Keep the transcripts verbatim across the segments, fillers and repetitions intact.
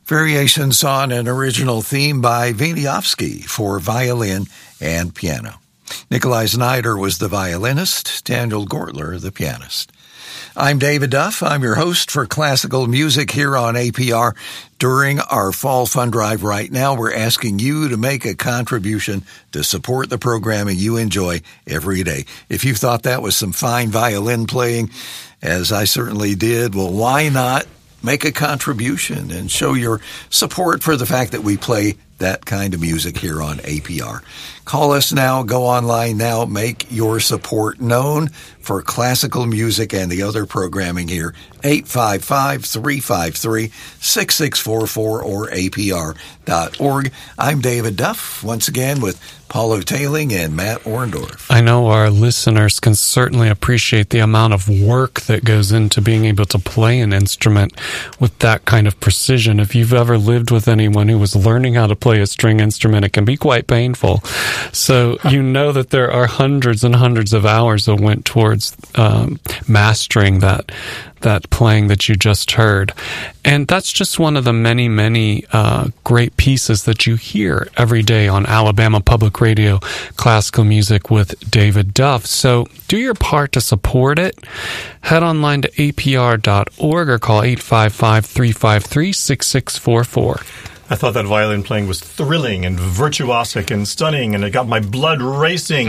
variations on an original theme by Wieniawski for violin and piano. Nikolai Znaider was the violinist, Daniel Gortler the pianist. I'm David Duff. I'm your host for classical music here on A P R. During our Fall Fund Drive right now, we're asking you to make a contribution to support the programming you enjoy every day. If you thought that was some fine violin playing, as I certainly did, well, why not make a contribution and show your support for the fact that we play that kind of music here on A P R. Call us now, go online now, make your support known for classical music and the other programming here, eight five five, three five three, six six four four or A P R dot org. I'm David Duff, once again with Paulo Tailing and Matt Orndorff. I know our listeners can certainly appreciate the amount of work that goes into being able to play an instrument with that kind of precision. If you've ever lived with anyone who was learning how to play a string instrument, it can be quite painful. So you know that there are hundreds and hundreds of hours that went towards um, mastering that that playing that you just heard. And that's just one of the many, many uh, great pieces that you hear every day on Alabama Public Radio, classical music with David Duff. So do your part to support it. Head online to A P R dot org or call eight five five, three five three, six six four four. I thought that violin playing was thrilling and virtuosic and stunning, and it got my blood racing.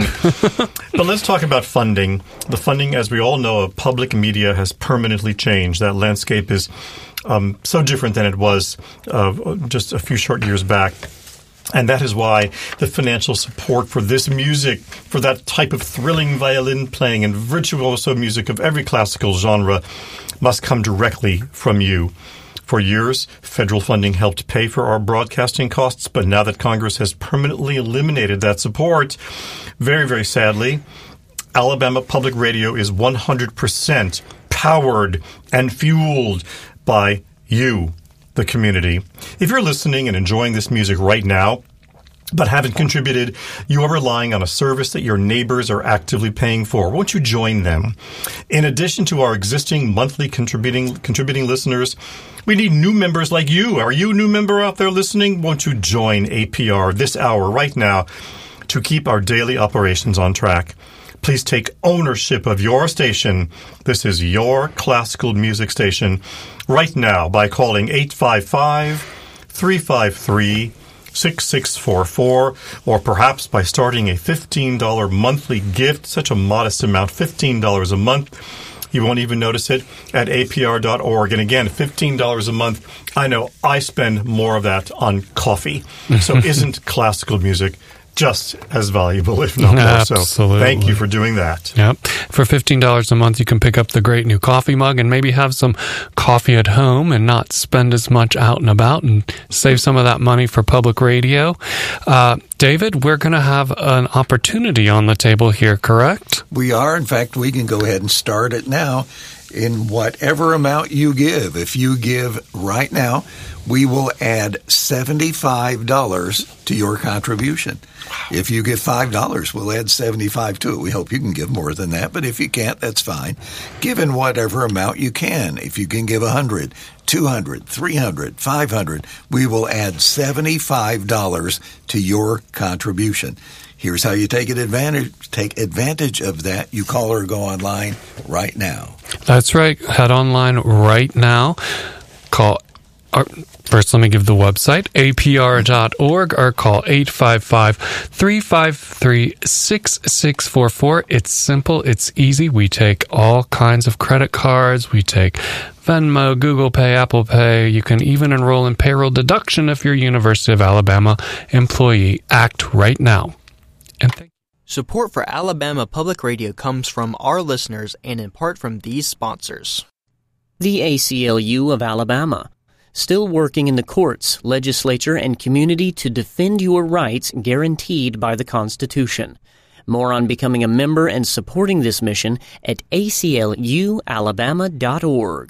But let's talk about funding. The funding, as we all know, of public media has permanently changed. That landscape is um, so different than it was uh, just a few short years back. And that is why the financial support for this music, for that type of thrilling violin playing and virtuoso music of every classical genre, must come directly from you. For years, federal funding helped pay for our broadcasting costs, but now that Congress has permanently eliminated that support, very, very sadly, Alabama Public Radio is one hundred percent powered and fueled by you, the community. If you're listening and enjoying this music right now, but haven't contributed, you are relying on a service that your neighbors are actively paying for. Won't you join them? In addition to our existing monthly contributing contributing listeners, we need new members like you. Are you a new member out there listening? Won't you join A P R this hour right now to keep our daily operations on track? Please take ownership of your station. This is your classical music station right now by calling eight five five, three five three, six six four four, or perhaps by starting a fifteen dollars monthly gift, such a modest amount, fifteen dollars a month. You won't even notice it at A P R dot org. And again, fifteen dollars a month. I know I spend more of that on coffee. So isn't classical music just as valuable, if not more? Absolutely. So thank you for doing that. Yep. For fifteen dollars a month, you can pick up the great new coffee mug and maybe have some coffee at home and not spend as much out and about and save some of that money for public radio. Uh, David, we're going to have an opportunity on the table here, correct? We are. In fact, we can go ahead and start it now in whatever amount you give. If you give right now, we will add seventy-five dollars to your contribution. If you give five dollars, we'll add seventy-five dollars to it. We hope you can give more than that, but if you can't, that's fine. Give in whatever amount you can. If you can give one hundred dollars, two hundred dollars, three hundred dollars, five hundred dollars, we will add seventy-five dollars to your contribution. Here's how you take advantage take advantage of that. You call or go online right now. That's right. Head online right now. Call First, let me give the website, A P R dot org, or call eight five five, three five three, six six four four. It's simple. It's easy. We take all kinds of credit cards. We take Venmo, Google Pay, Apple Pay. You can even enroll in payroll deduction if you're a University of Alabama employee. Act right now. And thank Support for Alabama Public Radio comes from our listeners and in part from these sponsors. The A C L U of Alabama. Still working in the courts, legislature, and community to defend your rights guaranteed by the Constitution. More on becoming a member and supporting this mission at A C L U Alabama dot org.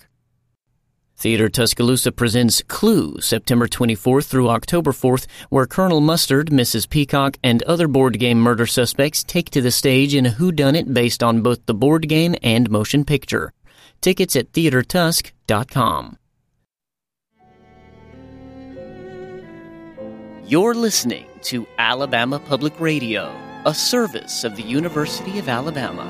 Theater Tuscaloosa presents Clue, September twenty-fourth through October fourth, where Colonel Mustard, Missus Peacock, and other board game murder suspects take to the stage in a whodunit based on both the board game and motion picture. Tickets at theater tusk dot com. You're listening to Alabama Public Radio, a service of the University of Alabama.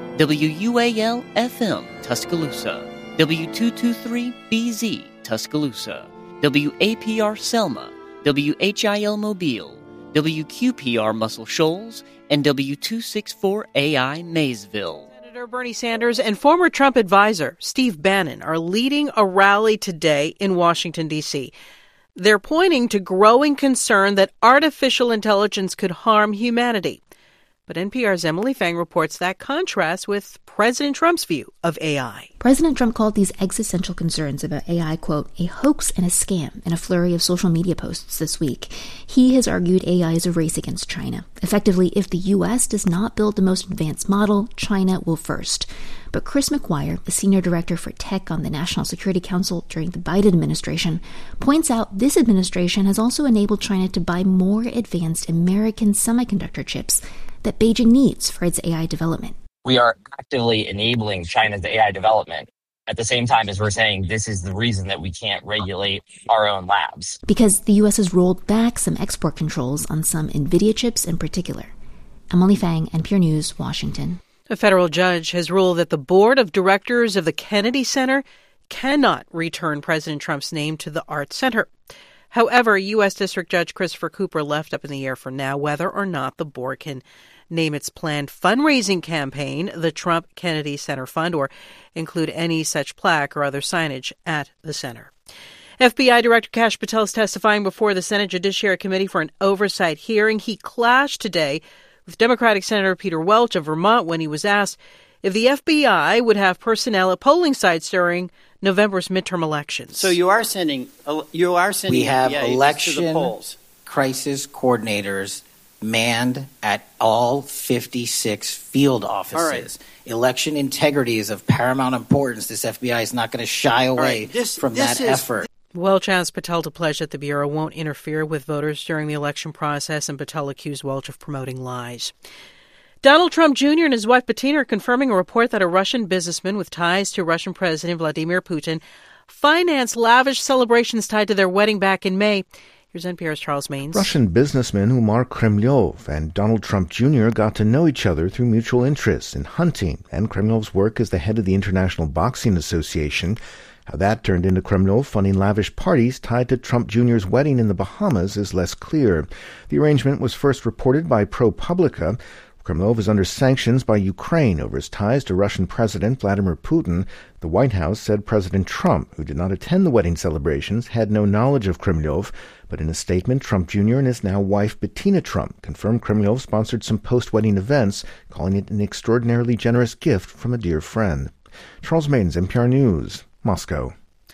W U A L F M Tuscaloosa, W two twenty-three B Z Tuscaloosa, W A P R Selma, W H I L Mobile, W Q P R Muscle Shoals, and W two sixty-four A I Maysville. Senator Bernie Sanders and former Trump advisor Steve Bannon are leading a rally today in Washington, D C They're pointing to growing concern that artificial intelligence could harm humanity. But N P R's Emily Fang reports that contrasts with President Trump's view of A I. President Trump called these existential concerns about A I, quote, a hoax and a scam in a flurry of social media posts this week. He has argued A I is a race against China. Effectively, if the U S does not build the most advanced model, China will first. But Chris McGuire, the senior director for tech on the National Security Council during the Biden administration, points out this administration has also enabled China to buy more advanced American semiconductor chips that Beijing needs for its A I development. We are actively enabling China's A I development at the same time as we're saying this is the reason that we can't regulate our own labs. Because the U S has rolled back some export controls on some NVIDIA chips in particular. Emily Fang, N P R News, Washington. A federal judge has ruled that the board of directors of the Kennedy Center cannot return President Trump's name to the Art Center. However, U S. District Judge Christopher Cooper left up in the air for now whether or not the board can name its planned fundraising campaign the Trump Kennedy Center Fund or include any such plaque or other signage at the center. F B I Director Kash Patel is testifying before the Senate Judiciary Committee for an oversight hearing. He clashed today with Democratic Senator Peter Welch of Vermont when he was asked if the F B I would have personnel at polling sites during November's midterm elections. So you are sending you are sending we have F B I election to the polls. Crisis coordinators manned at all fifty-six field offices. All right. Election integrity is of paramount importance. This F B I is not going to shy away right. this, from this that is, effort. Welch asked Patel to pledge that the Bureau won't interfere with voters during the election process, and Patel accused Welch of promoting lies. Donald Trump Junior and his wife Bettina are confirming a report that a Russian businessman with ties to Russian President Vladimir Putin financed lavish celebrations tied to their wedding back in May. Here's N P R's Charles Maines. Russian businessman Umar Kremlov and Donald Trump Junior got to know each other through mutual interests in hunting and Kremlov's work as the head of the International Boxing Association. How that turned into Kremlov funding lavish parties tied to Trump Junior's wedding in the Bahamas is less clear. The arrangement was first reported by ProPublica. Kremlov is under sanctions by Ukraine over his ties to Russian President Vladimir Putin. The White House said President Trump, who did not attend the wedding celebrations, had no knowledge of Kremlov. But in a statement, Trump Junior and his now wife Bettina Trump confirmed Kremlov sponsored some post-wedding events, calling it an extraordinarily generous gift from a dear friend. Charles Maines, N P R News, Moscow.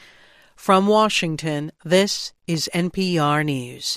From Washington, this is N P R News.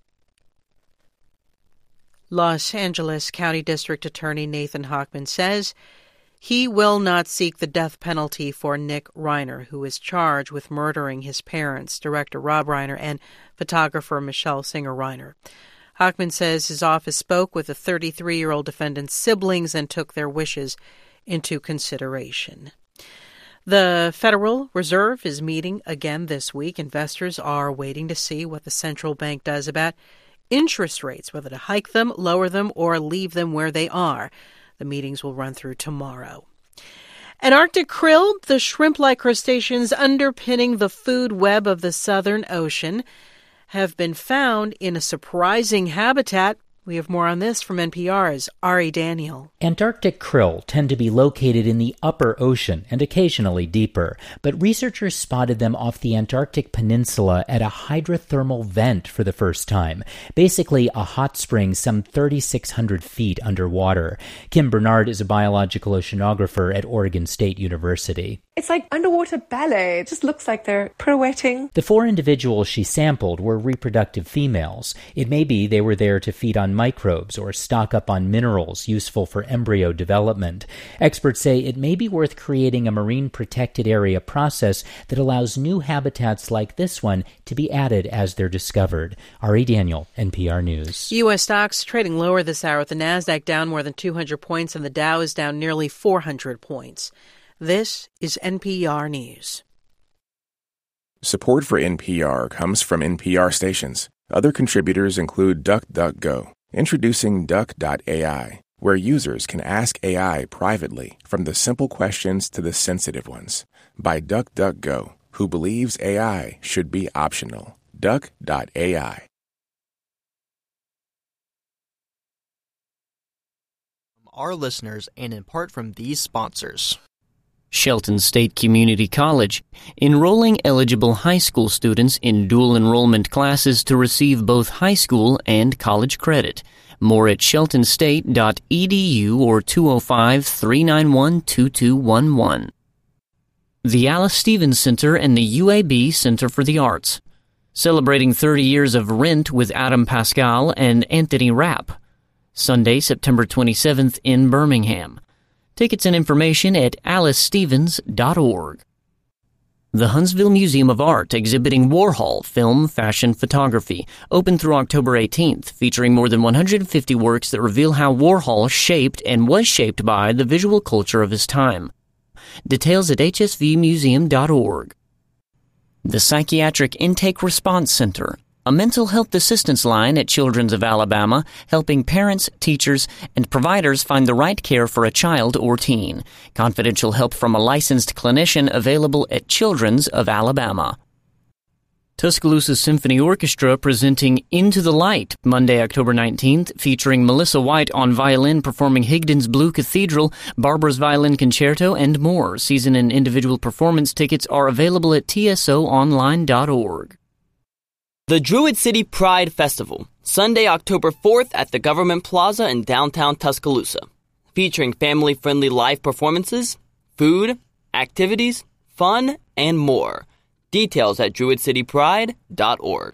Los Angeles County District Attorney Nathan Hochman says he will not seek the death penalty for Nick Reiner, who is charged with murdering his parents, director Rob Reiner and photographer Michelle Singer Reiner. Hochman says his office spoke with the thirty-three-year-old defendant's siblings and took their wishes into consideration. The Federal Reserve is meeting again this week. Investors are waiting to see what the central bank does about interest rates, whether to hike them, lower them, or leave them where they are. The meetings will run through tomorrow. An Arctic krill, the shrimp-like crustaceans underpinning the food web of the Southern Ocean, have been found in a surprising habitat. We have more on this from N P R's Ari Daniel. Antarctic krill tend to be located in the upper ocean and occasionally deeper, but researchers spotted them off the Antarctic Peninsula at a hydrothermal vent for the first time, basically a hot spring some thirty-six hundred feet underwater. Kim Bernard is a biological oceanographer at Oregon State University. It's like underwater ballet. It just looks like they're pirouetting. The four individuals she sampled were reproductive females. It may be they were there to feed on microbes or stock up on minerals useful for embryo development. Experts say it may be worth creating a marine protected area process that allows new habitats like this one to be added as they're discovered. Ari Daniel, N P R News. U S stocks trading lower this hour, with the Nasdaq down more than two hundred points and the Dow is down nearly four hundred points. This is N P R News. Support for N P R comes from N P R stations. Other contributors include DuckDuckGo, introducing Duck dot A I, where users can ask A I privately, from the simple questions to the sensitive ones, by DuckDuckGo, who believes A I should be optional. Duck dot A I. Our listeners and in part from these sponsors. Shelton State Community College, enrolling eligible high school students in dual enrollment classes to receive both high school and college credit. More at shelton state dot e d u or two oh five, three nine one, two two one one. The Alice Stevens Center and the U A B Center for the Arts, celebrating thirty years of Rent with Adam Pascal and Anthony Rapp. Sunday, September twenty-seventh in Birmingham. Tickets and information at alice stevens dot org. The Huntsville Museum of Art exhibiting Warhol film, fashion, photography, open through October eighteenth, featuring more than one hundred fifty works that reveal how Warhol shaped and was shaped by the visual culture of his time. Details at h s v museum dot org. The Psychiatric Intake Response Center, a mental health assistance line at Children's of Alabama, helping parents, teachers, and providers find the right care for a child or teen. Confidential help from a licensed clinician available at Children's of Alabama. Tuscaloosa Symphony Orchestra presenting Into the Light, Monday, October nineteenth, featuring Melissa White on violin performing Higdon's Blue Cathedral, Barbara's Violin Concerto, and more. Season and individual performance tickets are available at t s o online dot org. The Druid City Pride Festival, Sunday, October fourth at the Government Plaza in downtown Tuscaloosa, featuring family-friendly live performances, food, activities, fun, and more. Details at druid city pride dot org.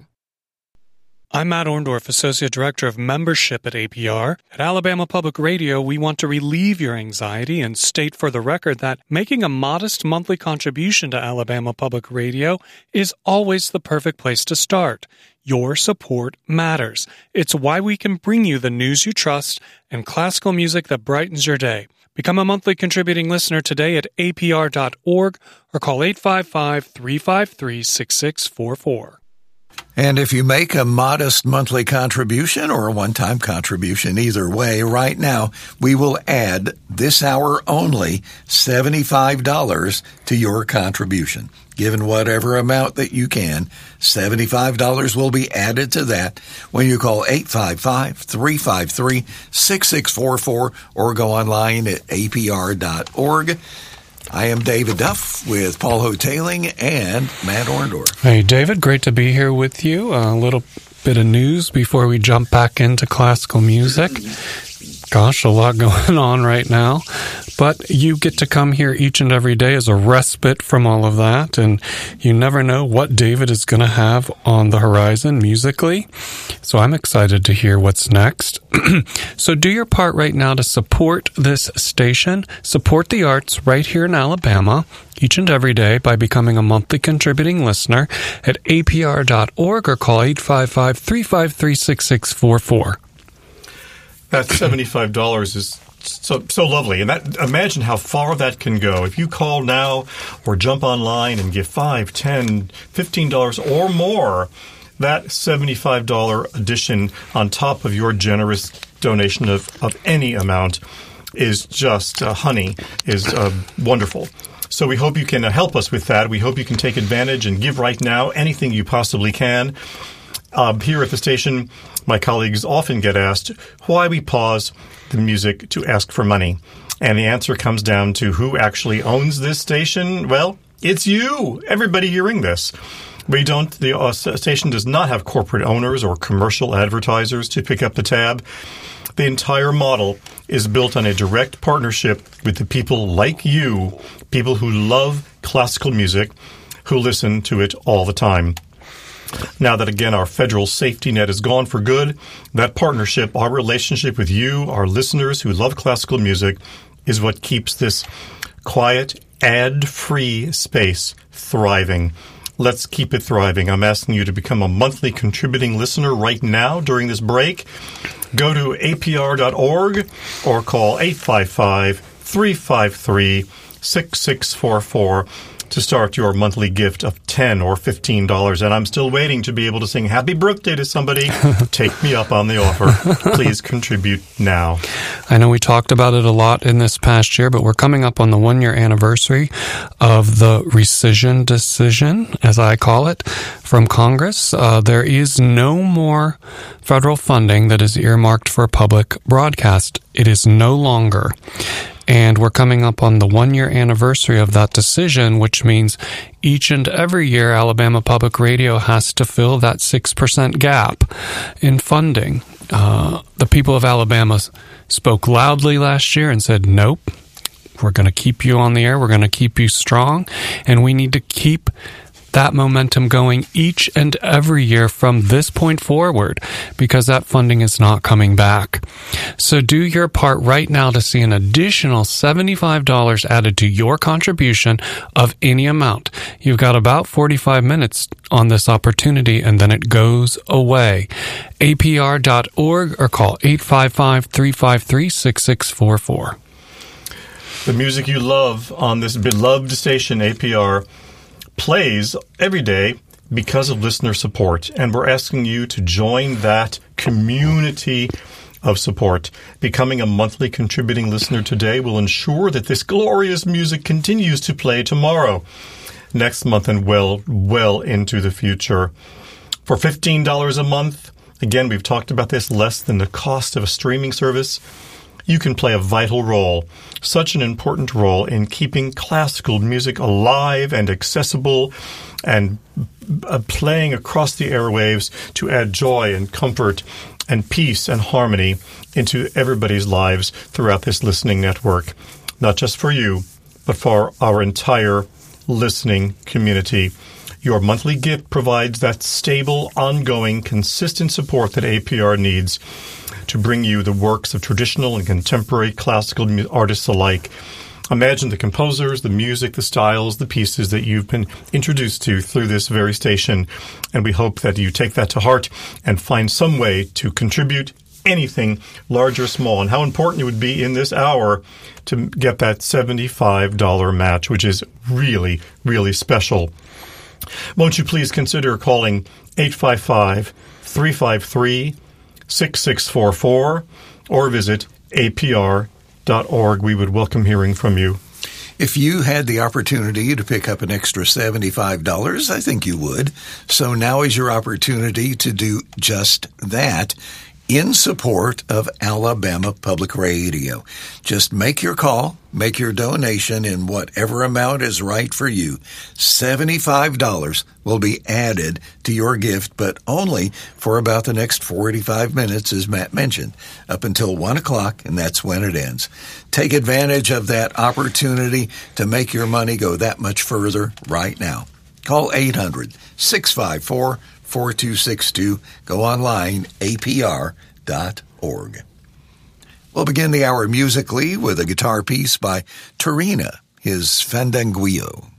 I'm Matt Orndorff, Associate Director of Membership at A P R. At Alabama Public Radio, we want to relieve your anxiety and state for the record that making a modest monthly contribution to Alabama Public Radio is always the perfect place to start. Your support matters. It's why we can bring you the news you trust and classical music that brightens your day. Become a monthly contributing listener today at a p r dot org or call eight five five, three five three, six six four four. And if you make a modest monthly contribution or a one-time contribution, either way, right now, we will add this hour only seventy-five dollars to your contribution. Given whatever amount that you can, seventy-five dollars will be added to that when you call eight five five, three five three, six six four four or go online at a p r dot org. I am David Duff with Paul Hoteling and Matt Orndorff. Hey, David, great to be here with you. A little bit of news before we jump back into classical music. Gosh, a lot going on right now. But you get to come here each and every day as a respite from all of that, and you never know what David is going to have on the horizon musically. So I'm excited to hear what's next. So do your part right now to support this station, support the arts right here in Alabama each and every day by becoming a monthly contributing listener at a p r dot org or call eight five five, three five three, six six four four. That seventy-five dollars is so so lovely. And that imagine how far that can go. If you call now or jump online and give five, ten, fifteen dollars or more, that seventy-five dollars addition on top of your generous donation of, of any amount is just uh, honey, is uh, wonderful. So we hope you can uh, help us with that. We hope you can take advantage and give right now anything you possibly can. Uh, here at the station, my colleagues often get asked why we pause the music to ask for money. And the answer comes down to who actually owns this station. Well, it's you, everybody hearing this. We don't, the uh, station does not have corporate owners or commercial advertisers to pick up the tab. The entire model is built on a direct partnership with the people like you, people who love classical music, who listen to it all the time. Now that, again, our federal safety net is gone for good, that partnership, our relationship with you, our listeners who love classical music, is what keeps this quiet, ad-free space thriving. Let's keep it thriving. I'm asking you to become a monthly contributing listener right now during this break. Go to a p r dot org or call eight five five, three five three, six six four four. to start your monthly gift of ten dollars or fifteen dollars. And I'm still waiting to be able to sing happy birthday to somebody. Take me up on the offer. Please contribute now. I know we talked about it a lot in this past year, but we're coming up on the one-year anniversary of the rescission decision, as I call it, from Congress. Uh, there is no more federal funding that is earmarked for public broadcast. It is no longer. And we're coming up on the one-year anniversary of that decision, which means each and every year Alabama Public Radio has to fill that six percent gap in funding. Uh, the people of Alabama spoke loudly last year and said, nope, we're going to keep you on the air, we're going to keep you strong, and we need to keep that momentum going each and every year from this point forward, because that funding is not coming back. So do your part right now to see an additional seventy-five dollars added to your contribution of any amount. You've got about forty-five minutes on this opportunity, and then it goes away. A P R dot org or call eight five five, three five three, six six four four. The music you love on this beloved station, A P R, plays every day because of listener support, and we're asking you to join that community of support. Becoming a monthly contributing listener today will ensure that this glorious music continues to play tomorrow, next month, and well, well into the future. For fifteen dollars a month, again, we've talked about this, less than the cost of a streaming service, you can play a vital role, such an important role in keeping classical music alive and accessible and uh, playing across the airwaves to add joy and comfort and peace and harmony into everybody's lives throughout this listening network. Not just for you, but for our entire listening community. Your monthly gift provides that stable, ongoing, consistent support that A P R needs to bring you the works of traditional and contemporary classical artists alike. Imagine the composers, the music, the styles, the pieces that you've been introduced to through this very station. And we hope that you take that to heart and find some way to contribute anything, large or small, and how important it would be in this hour to get that seventy-five dollars match, which is really, really special. Won't you please consider calling eight five five, three five three, six six four four or visit A P R dot org. We would welcome hearing from you. If you had the opportunity to pick up an extra seventy-five dollars, I think you would. So now is your opportunity to do just that in support of Alabama Public Radio. Just make your call, make your donation in whatever amount is right for you. seventy-five dollars will be added to your gift, but only for about the next forty-five minutes, as Matt mentioned, up until one o'clock, and that's when it ends. Take advantage of that opportunity to make your money go that much further right now. Call eight hundred, six five four, four two six two. Go online, A P R dot org. We'll begin the hour musically with a guitar piece by Torina, his Fandanguillo.